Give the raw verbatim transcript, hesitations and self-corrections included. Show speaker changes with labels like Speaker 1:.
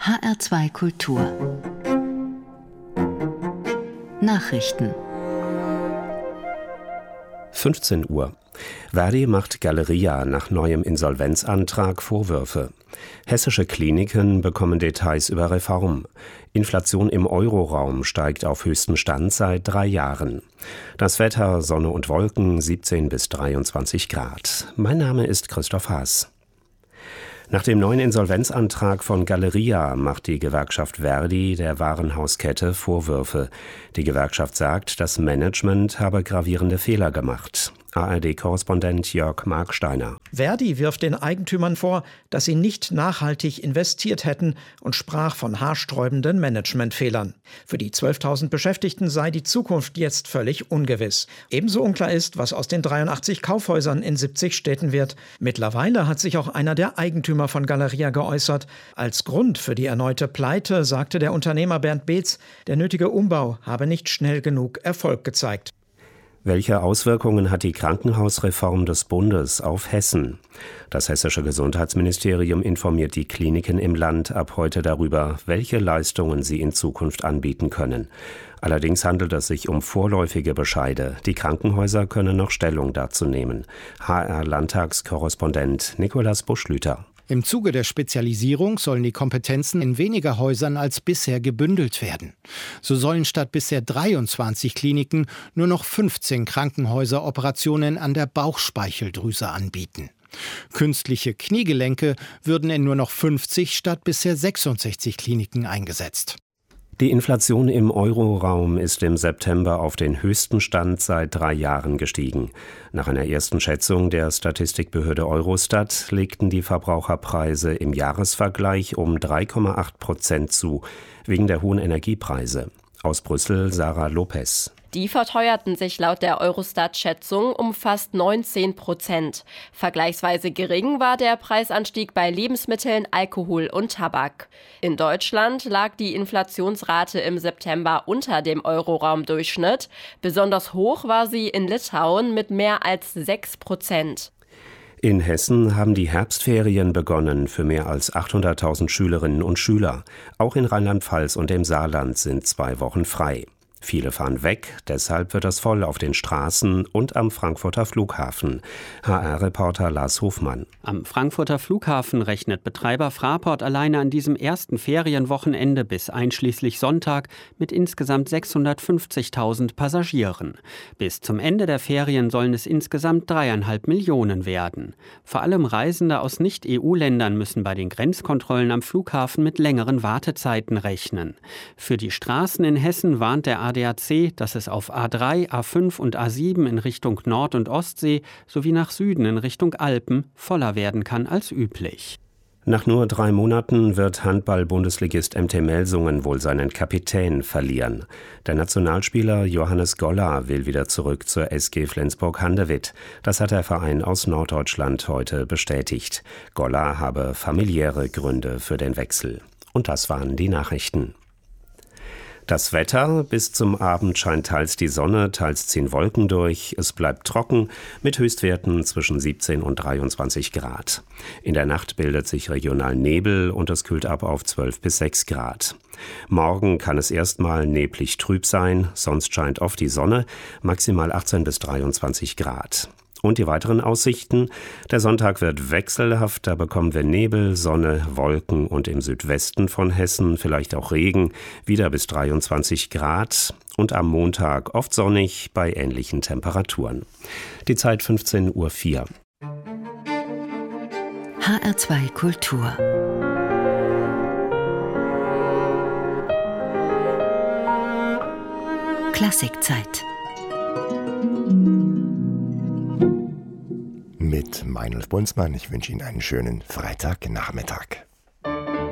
Speaker 1: H R zwei Kultur Nachrichten
Speaker 2: fünfzehn Uhr. Verdi macht Galeria nach neuem Insolvenzantrag Vorwürfe. Hessische Kliniken bekommen Details über Reform. Inflation im Euroraum steigt auf höchsten Stand seit drei Jahren. Das Wetter, Sonne und Wolken, siebzehn bis dreiundzwanzig Grad. Mein Name ist Christoph Haas. Nach dem neuen Insolvenzantrag von Galeria macht die Gewerkschaft Verdi der Warenhauskette Vorwürfe. Die Gewerkschaft sagt, das Management habe gravierende Fehler gemacht. A R D-Korrespondent Jörg Marksteiner.
Speaker 3: Verdi wirft den Eigentümern vor, dass sie nicht nachhaltig investiert hätten und sprach von haarsträubenden Managementfehlern. Für die zwölftausend Beschäftigten sei die Zukunft jetzt völlig ungewiss. Ebenso unklar ist, was aus den dreiundachtzig Kaufhäusern in siebzig Städten wird. Mittlerweile hat sich auch einer der Eigentümer von Galeria geäußert. Als Grund für die erneute Pleite sagte der Unternehmer Bernd Beetz, der nötige Umbau habe nicht schnell genug Erfolg gezeigt.
Speaker 2: Welche Auswirkungen hat die Krankenhausreform des Bundes auf Hessen? Das hessische Gesundheitsministerium informiert die Kliniken im Land ab heute darüber, welche Leistungen sie in Zukunft anbieten können. Allerdings handelt es sich um vorläufige Bescheide. Die Krankenhäuser können noch Stellung dazu nehmen. H R-Landtagskorrespondent Nikolaus Buschlüter.
Speaker 4: Im Zuge der Spezialisierung sollen die Kompetenzen in weniger Häusern als bisher gebündelt werden. So sollen statt bisher dreiundzwanzig Kliniken nur noch fünfzehn Krankenhäuser Operationen an der Bauchspeicheldrüse anbieten. Künstliche Kniegelenke würden in nur noch fünfzig statt bisher sechsundsechzig Kliniken eingesetzt.
Speaker 2: Die Inflation im Euroraum ist im September auf den höchsten Stand seit drei Jahren gestiegen. Nach einer ersten Schätzung der Statistikbehörde Eurostat legten die Verbraucherpreise im Jahresvergleich um drei Komma acht Prozent zu, wegen der hohen Energiepreise. Aus Brüssel Sarah Lopez.
Speaker 5: Die verteuerten sich laut der Eurostat-Schätzung um fast neunzehn Prozent. Vergleichsweise gering war der Preisanstieg bei Lebensmitteln, Alkohol und Tabak. In Deutschland lag die Inflationsrate im September unter dem Euroraumdurchschnitt. Besonders hoch war sie in Litauen mit mehr als sechs Prozent.
Speaker 2: In Hessen haben die Herbstferien begonnen für mehr als achthunderttausend Schülerinnen und Schüler. Auch in Rheinland-Pfalz und im Saarland sind zwei Wochen frei. Viele fahren weg, deshalb wird es voll auf den Straßen und am Frankfurter Flughafen. H R-Reporter Lars Hofmann.
Speaker 6: Am Frankfurter Flughafen rechnet Betreiber Fraport alleine an diesem ersten Ferienwochenende bis einschließlich Sonntag mit insgesamt sechshundertfünfzigtausend Passagieren. Bis zum Ende der Ferien sollen es insgesamt dreieinhalb Millionen werden. Vor allem Reisende aus Nicht-E U-Ländern müssen bei den Grenzkontrollen am Flughafen mit längeren Wartezeiten rechnen. Für die Straßen in Hessen warnt der A D A C, dass es auf A drei, A fünf und A sieben in Richtung Nord- und Ostsee sowie nach Süden in Richtung Alpen voller werden kann als üblich.
Speaker 2: Nach nur drei Monaten wird Handball-Bundesligist M T Melsungen wohl seinen Kapitän verlieren. Der Nationalspieler Johannes Goller will wieder zurück zur S G Flensburg-Handewitt. Das hat der Verein aus Norddeutschland heute bestätigt. Goller habe familiäre Gründe für den Wechsel. Und das waren die Nachrichten. Das Wetter: Bis zum Abend scheint teils die Sonne, teils ziehen Wolken durch. Es bleibt trocken mit Höchstwerten zwischen siebzehn und dreiundzwanzig Grad. In der Nacht bildet sich regional Nebel und es kühlt ab auf zwölf bis sechs Grad. Morgen kann es erstmal neblig trüb sein, sonst scheint oft die Sonne, maximal achtzehn bis dreiundzwanzig Grad. Und die weiteren Aussichten: Der Sonntag wird wechselhaft, da bekommen wir Nebel, Sonne, Wolken und im Südwesten von Hessen vielleicht auch Regen, wieder bis dreiundzwanzig Grad. Und am Montag oft sonnig bei ähnlichen Temperaturen. Die Zeit fünfzehn Uhr vier.
Speaker 1: H R zwei Kultur Klassikzeit
Speaker 7: mit Meinl Bunzmann. Ich wünsche Ihnen einen schönen Freitagnachmittag.